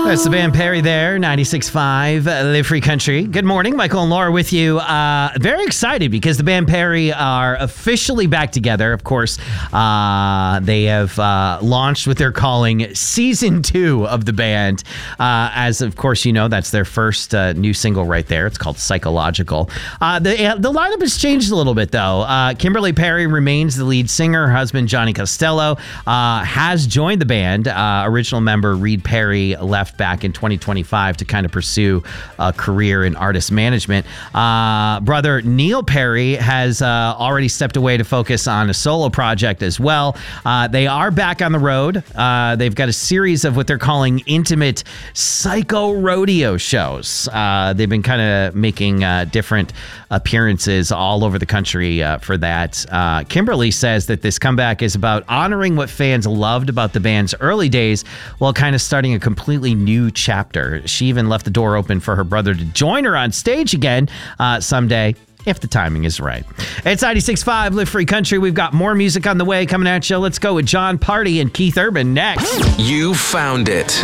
That's the band Perry there, 96.5 Live Free Country. Good morning, Michael and Laura with you. Very excited because the band Perry are officially back together. Of course, they have launched what they're calling Season 2 of the band. As, of course, you know, that's their first new single right there. It's called Psychological. The lineup has changed a little bit, though. Kimberly Perry remains the lead singer. Her husband, Johnny Costello, has joined the band. Original member Reed Perry left back in 2025 to kind of pursue a career in artist management. Brother Neil Perry has already stepped away to focus on a solo project as well. They are back on the road. They've got a series of what they're calling intimate psycho rodeo shows. They've been kind of making different appearances all over the country for that. Kimberly says that this comeback is about honoring what fans loved about the band's early days while kind of starting a completely new chapter. She even left the door open for her brother to join her on stage again someday, if the timing is right. It's 96.5 Live Free Country. We've got more music on the way coming at you. Let's go with John Party and Keith Urban next. You found it.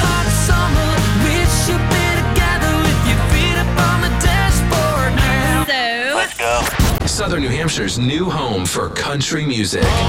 Let's go. Southern New Hampshire's new home for country music. This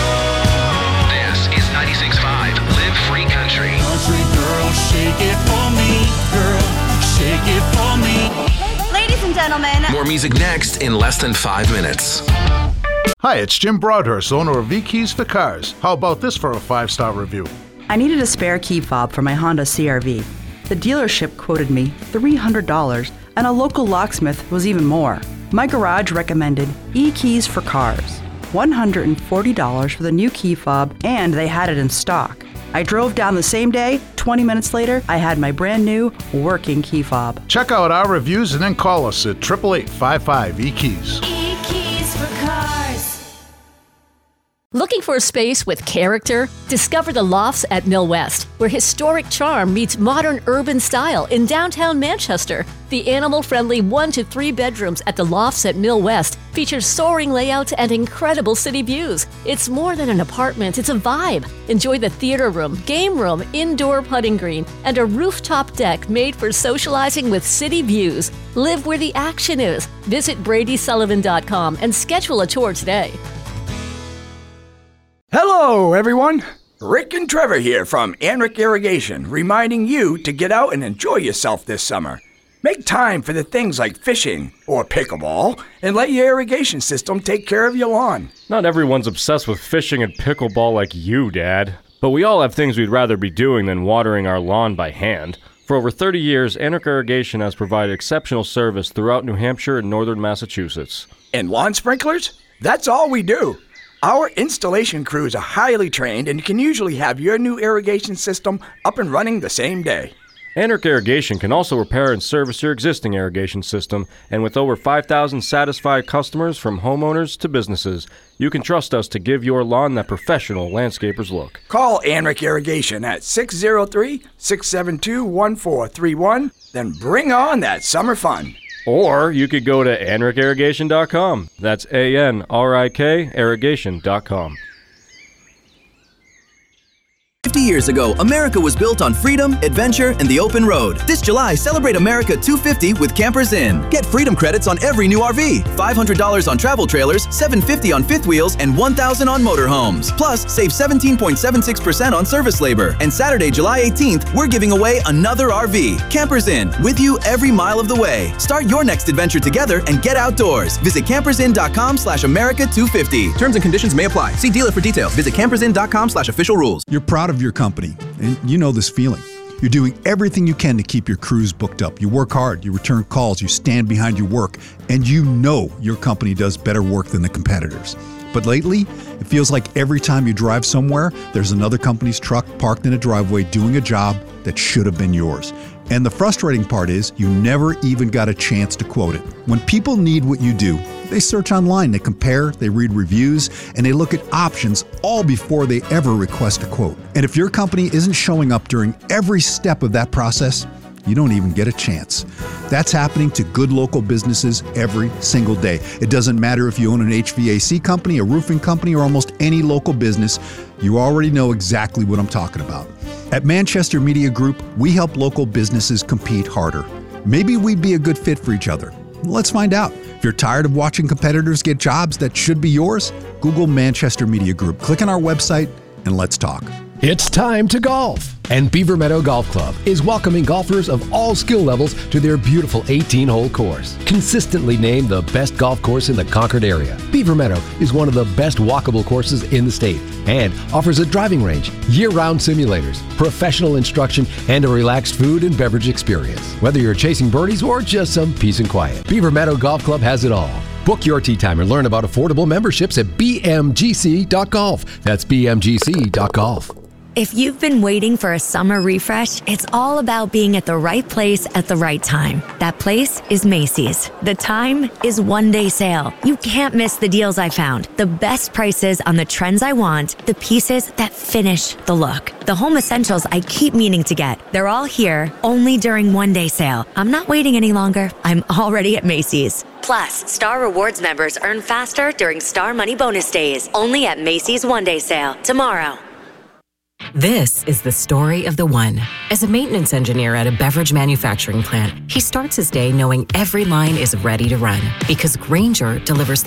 is 96.5 Live Free Country. Country girl, shake it for me. Girl, shake it for me. Ladies and gentlemen. More music next in less than 5 minutes. Hi, it's Jim Broadhurst, owner of V-Keys for Cars. How about this for a 5-star review? I needed a spare key fob for my Honda CR-V. The dealership quoted me $300, and a local locksmith was even more. My garage recommended E-Keys for Cars. $140 for the new key fob, and they had it in stock. I drove down the same day. 20 minutes later, I had my brand new working key fob. Check out our reviews and then call us at 888-55-E-KEYS. E-Keys for Cars. Looking for a space with character? Discover the Lofts at Mill West, where historic charm meets modern urban style in downtown Manchester. The animal-friendly 1 to 3 bedrooms at the Lofts at Mill West features soaring layouts and incredible city views. It's more than an apartment, it's a vibe. Enjoy the theater room, game room, indoor putting green, and a rooftop deck made for socializing with city views. Live where the action is. Visit BradySullivan.com and schedule a tour today. Hello, everyone. Rick and Trevor here from Anric Irrigation, reminding you to get out and enjoy yourself this summer. Make time for the things like fishing or pickleball and let your irrigation system take care of your lawn. Not everyone's obsessed with fishing and pickleball like you, Dad. But we all have things we'd rather be doing than watering our lawn by hand. For over 30 years, Anric Irrigation has provided exceptional service throughout New Hampshire and northern Massachusetts. And lawn sprinklers? That's all we do. Our installation crews are highly trained and can usually have your new irrigation system up and running the same day. Anric Irrigation can also repair and service your existing irrigation system, and with over 5,000 satisfied customers from homeowners to businesses, you can trust us to give your lawn that professional landscaper's look. Call Anric Irrigation at 603-672-1431, then bring on that summer fun. Or you could go to AnricIrrigation.com. That's ANRIK irrigation.com. 50 years ago, America was built on freedom, adventure, and the open road. This July, celebrate America 250 with Campers Inn. Get freedom credits on every new RV, $500 on travel trailers, $750 on fifth wheels, and $1,000 on motorhomes. Plus, save 17.76% on service labor. And Saturday, July 18th, we're giving away another RV. Campers Inn, with you every mile of the way. Start your next adventure together and get outdoors. Visit campersinn.com/America250. Terms and conditions may apply. See dealer for details. Visit campersinn.com/official rules. You're proud of your company, and you know this feeling. You're doing everything you can to keep your crews booked up. You work hard, you return calls, you stand behind your work, and you know your company does better work than the competitors. But lately, it feels like every time you drive somewhere, there's another company's truck parked in a driveway doing a job that should have been yours. And the frustrating part is you never even got a chance to quote it. When people need what you do, they search online, they compare, they read reviews, and they look at options all before they ever request a quote. And if your company isn't showing up during every step of that process, you don't even get a chance. That's happening to good local businesses every single day. It doesn't matter if you own an HVAC company, a roofing company, or almost any local business, you already know exactly what I'm talking about. At Manchester Media Group, we help local businesses compete harder. Maybe we'd be a good fit for each other. Let's find out. If you're tired of watching competitors get jobs that should be yours, Google Manchester Media Group. Click on our website and let's talk. It's time to golf, and Beaver Meadow Golf Club is welcoming golfers of all skill levels to their beautiful 18-hole course. Consistently named the best golf course in the Concord area, Beaver Meadow is one of the best walkable courses in the state and offers a driving range, year-round simulators, professional instruction, and a relaxed food and beverage experience. Whether you're chasing birdies or just some peace and quiet, Beaver Meadow Golf Club has it all. Book your tee time and learn about affordable memberships at bmgc.golf. That's bmgc.golf. If you've been waiting for a summer refresh, it's all about being at the right place at the right time. That place is Macy's. The time is one-day sale. You can't miss the deals I found, the best prices on the trends I want, the pieces that finish the look. The home essentials I keep meaning to get. They're all here, only during one-day sale. I'm not waiting any longer. I'm already at Macy's. Plus, Star Rewards members earn faster during Star Money Bonus Days, only at Macy's one-day sale tomorrow. This is the story of the one. As a maintenance engineer at a beverage manufacturing plant, he starts his day knowing every line is ready to run because Grainger delivers